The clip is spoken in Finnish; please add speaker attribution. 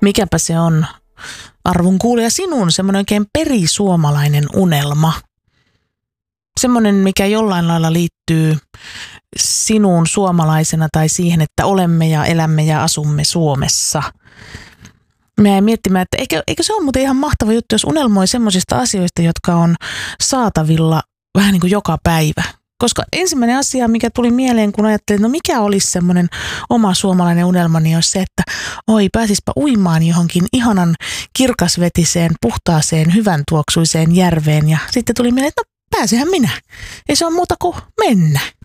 Speaker 1: Mikäpä se on, arvon kuulija, sinun semmoinen oikein perisuomalainen unelma? Semmoinen, mikä jollain lailla liittyy sinuun suomalaisena tai siihen, että olemme ja elämme ja asumme Suomessa. Mä jäin miettimään, että eikö se ole muuten ihan mahtava juttu, jos unelmoi semmoisista asioista, jotka on saatavilla vähän niin kuin joka päivä. Koska ensimmäinen asia, mikä tuli mieleen, kun ajattelin, no mikä olisi semmoinen oma suomalainen unelma, niin olisi se, että pääsispä uimaan johonkin ihanan kirkasvetiseen, puhtaaseen, hyvän tuoksuiseen järveen. Ja sitten tuli mieleen, että no pääsehän minä. Ei se ole muuta kuin mennä.